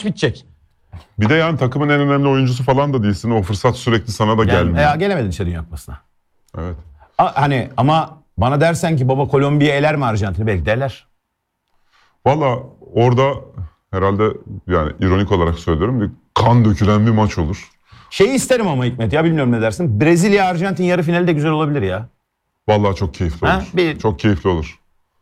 maç bitecek. Bir de yani takımın en önemli oyuncusu falan da değilsin. O fırsat sürekli sana da gelmiyor. Gelemedin işte Dünya Kupası'na. Evet. Hani ama bana dersen ki baba Kolombiya eler mi Arjantin'i? Belki de eler. Valla orada herhalde yani ironik olarak söylüyorum bir kan dökülen bir maç olur. Şeyi isterim ama Hikmet ya, bilmiyorum ne dersin. Brezilya Arjantin yarı finali de güzel olabilir ya. Vallahi çok keyifli Ha? olur. Çok keyifli olur.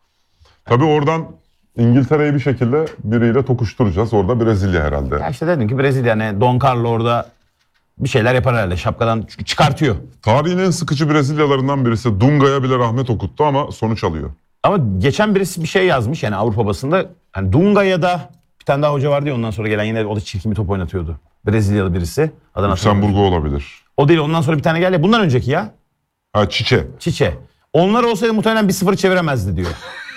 Tabii oradan İngiltere'yi bir şekilde biriyle tokuşturacağız. Orada Brezilya herhalde. Ya işte dedim ki Brezilya, hani Don Carlo orada bir şeyler yapar herhalde. Şapkadan çıkartıyor. Tarihin en sıkıcı Brezilyalarından birisi. Dunga'ya bile rahmet okuttu ama sonuç alıyor. Ama geçen birisi bir şey yazmış yani Avrupa basında. Hani Dunga'ya da bir tane daha hoca vardı ya, ondan sonra gelen, yine o da çirkin bir top oynatıyordu. Brezilyalı birisi. Lüksemburg'u olabilir. O değil, ondan sonra bir tane geldi. Bundan önceki ya. Ha Çiçe. Çiçe. Onlar olsaydı muhtemelen 1-0 çeviremezdi diyor.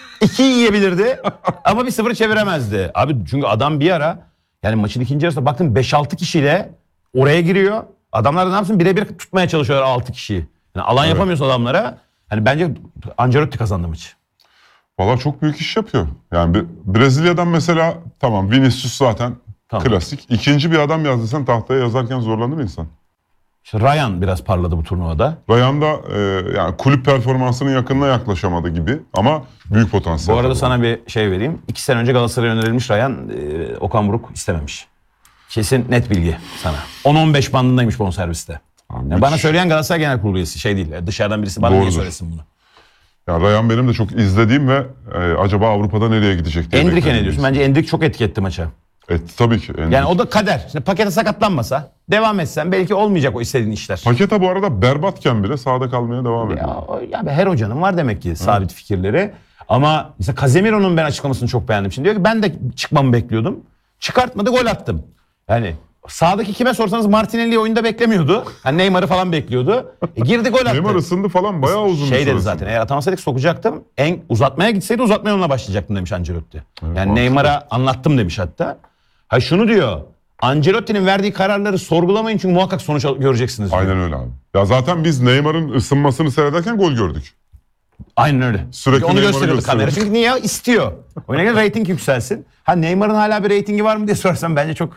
2 yiyebilirdi ama 1-0 çeviremezdi. Abi çünkü adam bir ara yani maçın ikinci yarısında baktım 5-6 kişiyle oraya giriyor. Adamlar da ne yapsın, birebir tutmaya çalışıyorlar 6 kişiyi. Yani alan yapamıyorsun adamlara. Hani bence Ancelotti kazandı maçı. Valla çok büyük iş yapıyor. Yani Brezilya'dan mesela tamam Vinicius zaten klasik. İkinci bir adam yazdıysan tahtaya yazarken zorlanır insan. İşte Ryan biraz parladı bu turnuvada. Ryan da yani kulüp performansının yakınına yaklaşamadı gibi ama büyük potansiyel. Bu arada sana bir şey vereyim. 2 sene önce Galatasaray'a önerilmiş Ryan, Okan Buruk istememiş. Kesin net bilgi sana. 10-15 bandındaymış bonserviste. Yani bana söyleyen Galatasaray Genel Kurulu üyesi, şey değil. Dışarıdan birisi bana niye söylesin bunu? Ya Ryan benim de çok izlediğim ve acaba Avrupa'da nereye gidecek diye Endrick'e ne diyorsun? Bence Endrick çok etki etti maça. Tabii ki. Endrick. Yani o da kader. Şimdi Pakete sakatlanmasa, devam etsen belki olmayacak o istediğin işler. Paketa bu arada berbatken bile sahada kalmaya devam ediyor. Ya her hocanın var demek ki sabit fikirleri. Ama mesela Casemiro'nun ben açıklamasını çok beğendim. Şimdi diyor ki ben de çıkmamı bekliyordum. Çıkartmadı, gol attım. Yani sağdaki kime sorsanız Martinelli'yi oyunda beklemiyordu. Hani Neymar'ı falan bekliyordu. Girdi, gol attı. Neymar ısındı falan, bayağı uzun bir süre. Dedi zaten, eğer atamasaydık sokacaktım. Uzatmaya gitseydi uzatma yoluna başlayacaktım demiş Ancelotti. Evet, yani Neymar'a anlattım demiş hatta. Ha şunu diyor. Ancelotti'nin verdiği kararları sorgulamayın çünkü muhakkak sonuç göreceksiniz diyor. Aynen öyle abi. Ya zaten biz Neymar'ın ısınmasını seyrederken gol gördük. Aynen öyle. Sürekli onu Neymar'ı gösteriyordu kamera. Çünkü niye? İstiyor. Oyuna göre reyting yükselsin. Ha Neymar'ın hala bir reytingi var mı diye sorsam bence çok...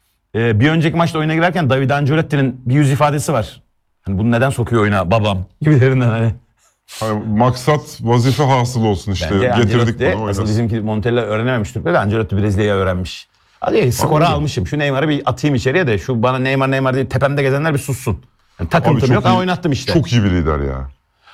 bir önceki maçta oyuna girerken David Ancelotti'nin bir yüz ifadesi var. Hani bunu neden sokuyor oyuna babam gibilerinden hani. Hani maksat vazife hasıl olsun işte. Bence getirdik bunu oynasın. Asıl bizimki Montella öğrenememiş Türkler de Ancelotti Brezilya'yı öğrenmiş. Hadi skoru almışım. Şu Neymar'ı bir atayım içeriye de şu bana Neymar diye tepemde gezenler bir sussun. Yani takıntım yok ama oynattım işte. Çok iyi bir lider ya.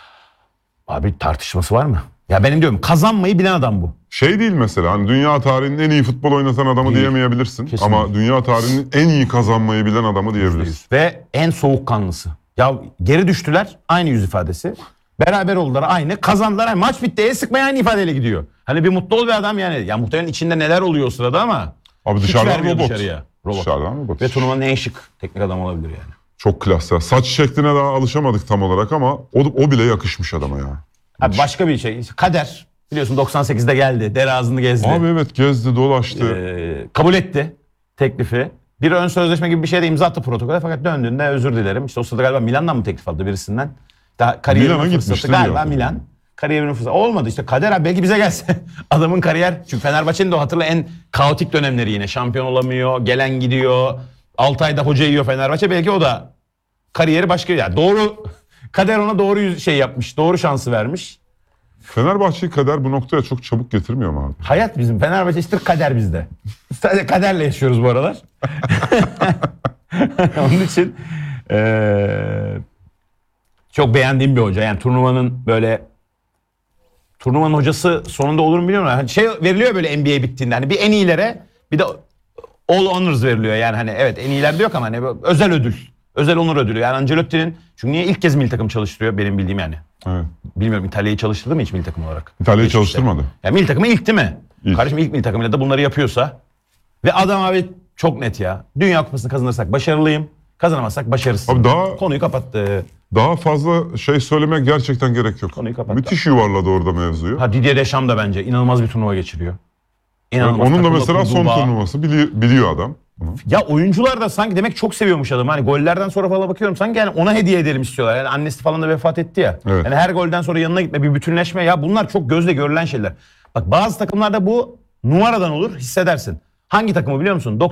Abi tartışması var mı? Ya benim diyorum kazanmayı bilen adam bu. Şey değil mesela hani dünya tarihinin en iyi futbol oynatan adamı değil, diyemeyebilirsin. Kesinlikle. Ama dünya tarihinin en iyi kazanmayı bilen adamı diyebilirsin. Ve en soğukkanlısı. Ya geri düştüler, aynı yüz ifadesi. Beraber oldular aynı. Kazandılar aynı. Maç bitti. El sıkmaya aynı ifadeyle gidiyor. Hani bir mutlu ol bir adam yani. Ya muhtemelen içinde neler oluyor o sırada ama. Abi dışarıdan robot. Robot. Dışarıdan robot. Ve turnuvanın en şık teknik adam olabilir yani. Çok klas ya. Saç şekline daha alışamadık tam olarak ama o bile yakışmış adama ya. Abi başka bir şey. Kader. Biliyorsun 98'de geldi. Dere ağzını gezdi. Abi evet gezdi, dolaştı. Kabul etti teklifi. Bir ön sözleşme gibi bir şey de imza attı protokole fakat döndüğünde özür dilerim. İşte o sırada galiba Milan'dan mı teklif aldı birisinden? Daha Milan'a gitmişti galiba diyor. Milan. Kariyerinin fırsatı. Olmadı işte kader abi, belki bize gelse. Adamın kariyer. Çünkü Fenerbahçe'nin de o hatırla en kaotik dönemleri yine. Şampiyon olamıyor, gelen gidiyor. 6 ayda hoca yiyor Fenerbahçe. Belki o da kariyeri başka. Yani doğru, kader ona doğru şey yapmış. Doğru şansı vermiş. Fenerbahçe'yi kader bu noktaya çok çabuk getirmiyor mu abi? Hayat bizim. Fenerbahçe işte kader bizde. Sadece kaderle yaşıyoruz bu aralar. Onun için çok beğendiğim bir hoca. Yani turnuvanın hocası sonunda olur mu bilmiyorum. Hani şey veriliyor böyle NBA bittiğinde. Hani bir en iyilere bir de all honors veriliyor. Yani hani evet en iyiler de yok ama hani özel ödül. Özel onur ödülü. Yani Ancelotti'nin çünkü niye ilk kez milli takım çalıştırıyor benim bildiğim yani. Evet. Bilmiyorum İtalya'yı çalıştırdı mı hiç milli takım olarak? İtalya'yı çalıştırmadı. Ya milli takımı ilk değil mi? İlk. Kardeşim ilk milli takımıyla da bunları yapıyorsa ve adam abi çok net ya. Dünya Kupası'nı kazanırsak başarılıyım. Kazanamazsak başarısız. Abi konuyu kapattı. Daha fazla şey söylemek gerçekten gerek yok. Konuyu kapattı. Müthiş yuvarladı orada mevzuyu. Ha Didier Deschamps da bence inanılmaz bir turnuva geçiriyor. İnanılmaz. Onun da mesela son turnuvası biliyor adam. Ya oyuncular da sanki demek çok seviyormuş adamı. Hani gollerden sonra falan bakıyorum sanki yani ona hediye edelim istiyorlar. Yani annesi falan da vefat etti ya. Evet. Yani her golden sonra yanına gitme, bir bütünleşme. Ya bunlar çok gözle görülen şeyler. Bak bazı takımlarda bu numaradan olur, hissedersin. Hangi takımı biliyor musun?